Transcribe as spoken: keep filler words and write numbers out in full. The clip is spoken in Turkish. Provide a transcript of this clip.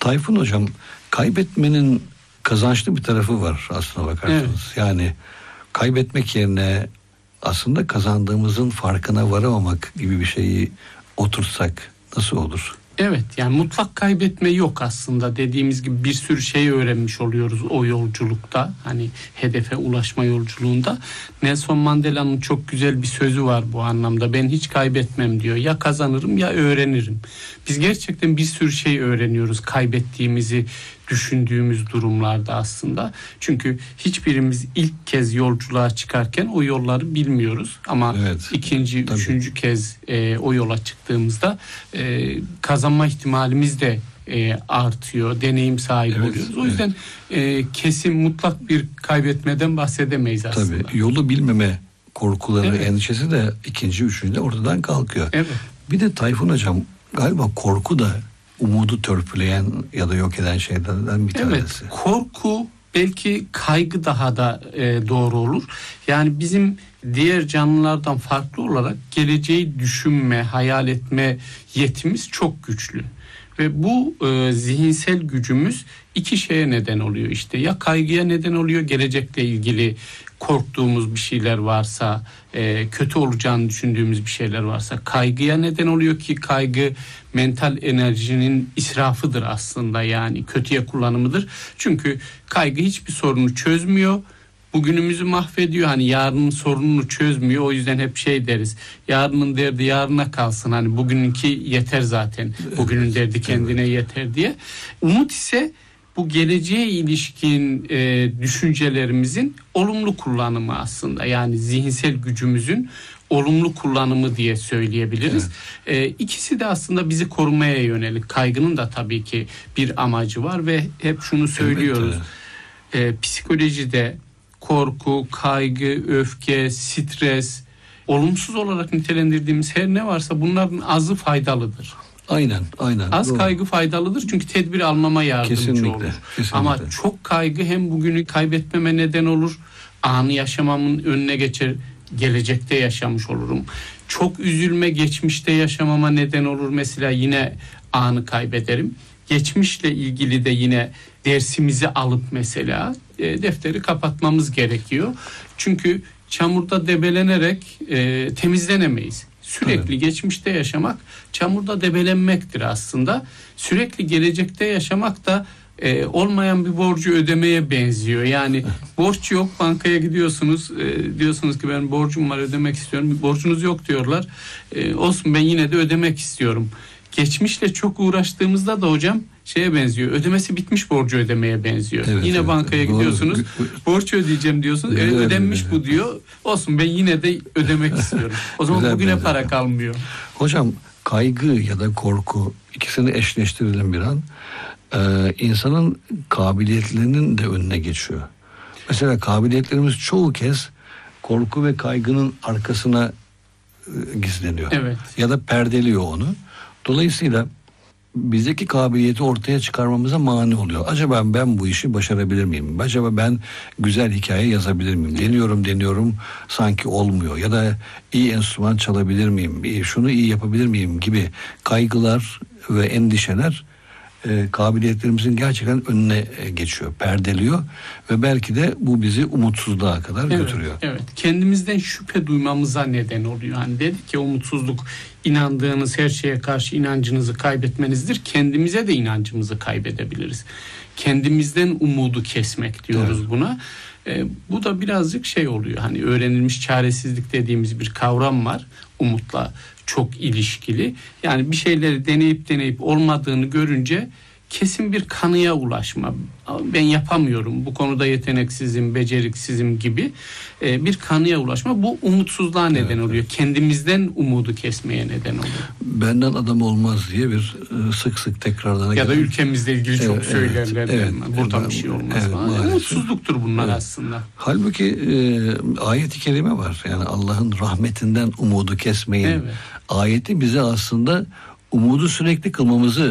Tayfun Hocam, kaybetmenin kazançlı bir tarafı var aslına bakarsanız. Evet. Yani kaybetmek yerine aslında kazandığımızın farkına varamamak gibi bir şeyi oturtsak nasıl olur? Evet, yani mutlak kaybetme yok aslında. Dediğimiz gibi bir sürü şey öğrenmiş oluyoruz o yolculukta. Hani hedefe ulaşma yolculuğunda. Nelson Mandela'nın çok güzel bir sözü var bu anlamda. Ben hiç kaybetmem diyor. Ya kazanırım ya öğrenirim. Biz gerçekten bir sürü şey öğreniyoruz kaybettiğimizi düşündüğümüz durumlarda aslında. Çünkü hiçbirimiz ilk kez yolculuğa çıkarken o yolları bilmiyoruz. Ama evet, ikinci, tabii. üçüncü kez e, o yola çıktığımızda e, kazanma ihtimalimiz de e, artıyor. Deneyim sahibi evet, oluyoruz. O yüzden evet. e, kesin mutlak bir kaybetmeden bahsedemeyiz aslında. Tabii yolu bilmeme korkuları, evet. endişesi de ikinci, üçüncü de ortadan kalkıyor. Evet. Bir de Tayfun Hocam, galiba korku da umudu törpüleyen ya da yok eden şeylerden bir tanesi. Evet, korku, belki kaygı daha da e, doğru olur. Yani bizim diğer canlılardan farklı olarak geleceği düşünme, hayal etme yetimiz çok güçlü. Ve bu e, zihinsel gücümüz iki şeye neden oluyor işte. Ya kaygıya neden oluyor, gelecekle ilgili korktuğumuz bir şeyler varsa, e, kötü olacağını düşündüğümüz bir şeyler varsa kaygıya neden oluyor ki kaygı mental enerjinin israfıdır aslında, yani kötüye kullanımıdır. Çünkü kaygı hiçbir sorunu çözmüyor. Bugünümüzü mahvediyor. Hani yarının sorununu çözmüyor. O yüzden hep şey deriz. Yarının derdi yarına kalsın. Hani bugününki yeter zaten. Bugünün derdi kendine yeter diye. Umut ise bu geleceğe ilişkin e, düşüncelerimizin olumlu kullanımı aslında. Yani zihinsel gücümüzün olumlu kullanımı diye söyleyebiliriz. Evet. E, ikisi de aslında bizi korumaya yönelik. Kaygının da tabii ki bir amacı var ve hep şunu söylüyoruz. Evet. E, psikolojide korku, kaygı, öfke, stres, olumsuz olarak nitelendirdiğimiz her ne varsa bunların azı faydalıdır. Aynen, aynen. Az doğru. Kaygı faydalıdır çünkü tedbir almama yardımcı kesinlikle, olur. Kesinlikle. Ama çok kaygı hem bugünü kaybetmeme neden olur, anı yaşamamın önüne geçer, gelecekte yaşamış olurum. Çok üzülme geçmişte yaşamama neden olur, mesela yine anı kaybederim. Geçmişle ilgili de yine dersimizi alıp mesela e, defteri kapatmamız gerekiyor. Çünkü çamurda debelenerek e, temizlenemeyiz. Sürekli evet. geçmişte yaşamak çamurda debelenmektir aslında. Sürekli gelecekte yaşamak da e, olmayan bir borcu ödemeye benziyor. Yani borç yok, bankaya gidiyorsunuz, e, diyorsunuz ki ben borcum var, ödemek istiyorum. Borcunuz yok diyorlar. E, olsun, ben yine de ödemek istiyorum. Geçmişle çok uğraştığımızda da hocam şeye benziyor. Ödemesi bitmiş borcu ödemeye benziyor. Evet, yine evet, bankaya doğru. gidiyorsunuz. Borç ödeyeceğim diyorsunuz. Evet, ödenmiş evet. bu diyor. Olsun, ben yine de ödemek istiyorum. O zaman güzel, bugüne para kalmıyor. Hocam, kaygı ya da korku, ikisini eşleştirelim bir an. Ee, insanın kabiliyetlerinin de önüne geçiyor. Mesela kabiliyetlerimiz çoğu kez korku ve kaygının arkasına e, gizleniyor. Evet. Ya da perdeliyor onu. Dolayısıyla bizdeki kabiliyeti ortaya çıkarmamıza mani oluyor. Acaba ben bu işi başarabilir miyim? Acaba ben güzel hikaye yazabilir miyim? Deniyorum deniyorum sanki olmuyor. Ya da iyi enstrüman çalabilir miyim? Şunu iyi yapabilir miyim gibi kaygılar ve endişeler e, kabiliyetlerimizin gerçekten önüne e, geçiyor, perdeliyor ve belki de bu bizi umutsuzluğa kadar evet, götürüyor. Evet, kendimizden şüphe duymamıza neden oluyor. Hani dedik ki umutsuzluk inandığınız her şeye karşı inancınızı kaybetmenizdir. Kendimize de inancımızı kaybedebiliriz. Kendimizden umudu kesmek diyoruz evet. buna. E, bu da birazcık şey oluyor. Hani öğrenilmiş çaresizlik dediğimiz bir kavram var. Umutla çok ilişkili. Yani bir şeyleri deneyip deneyip olmadığını görünce kesin bir kanıya ulaşma. Ben yapamıyorum, bu konuda yeteneksizim, beceriksizim gibi e, bir kanıya ulaşma. Bu umutsuzluğa neden evet, oluyor. Evet. Kendimizden umudu kesmeye neden oluyor. Benden adam olmaz diye bir e, sık sık tekrardan. Ya da ülkemizle ilgili evet, çok söylerler. Evet, evet, Buradan evet, bir şey olmaz. Evet, umutsuzluktur bunlar evet. aslında. Halbuki e, ayet-i kerime var. Yani Allah'ın rahmetinden umudu kesmeyin. Evet. Ayeti bize aslında umudu sürekli kılmamızı